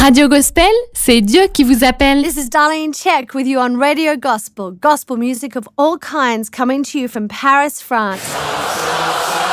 Radio Gospel, c'est Dieu qui vous appelle. This is Darlene Check with you on Radio Gospel. Gospel music of all kinds coming to you from Paris, France.